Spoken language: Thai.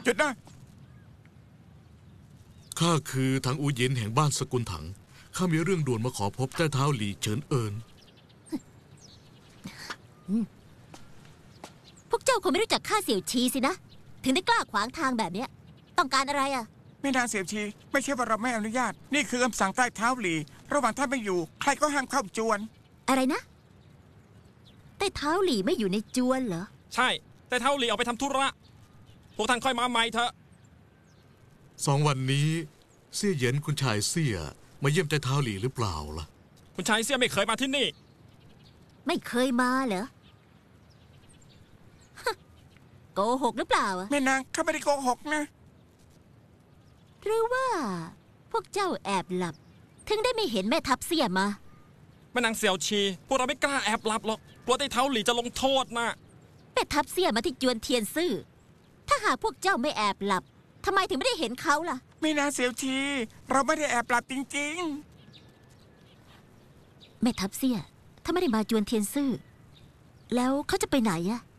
หยุดนะข้าคือถังอูเย็นแห่งบ้านสกุลถังข้ามีเรื่องด่วนมาขอพบใต้เท้าหลี่เฉินเอินพวกเจ้าคงไม่รู้จักข้าเสี่ยวชีสินะถึงได้กล้าขวางทางแบบเนี้ยต้องการอะไรอ่ะแม่นางเสี่ยวชีไม่ใช่ว่าเราไม่อนุญาตนี่คือคำสั่งใต้เท้าหลีระหว่างท่านไม่อยู่ใครก็ห้ามเข้าจวนอะไรนะใต้เท้าหลี่ไม่อยู่ในจวนเหรอใช่ใต้เท้าหลี่ออกไปทำธุระพวกท่านค่อยมาใหม่เถอะ 2 วันนี้เสี่ยเหยินคุณชายเสี่ยมาเยี่ยมใต้เท้าหลี่หรือเปล่าล่ะคุณชายเสี่ยไม่เคยมาที่นี่ไม่เคยมาเหรอโกหกหรือเปล่าแม่นางข้าไม่ได้โกหกนะหรือว่าพวกเจ้าแอบหลับถึงได้ไม่เห็นแม่ทัพเสี่ยมาแม่นางเสี่ยวชีพวกเราไม่กล้าแอบหลับหรอกกลัวใต้เท้าหลี่จะลงโทษนะแม่ทัพเสี่ยมาที่จวนเทียนซื่อถ้าหากพวกเจ้าไม่แอบหลับทำไมถึงไม่ได้เห็นเขาล่ะแม่นางเสี่ยวชีเราไม่ได้แอบหลับจริงๆแม่ทัพเสี่ยถ้าไม่ได้มาจวนเทียนซื่อแล้วเขาจะไปไหนอะ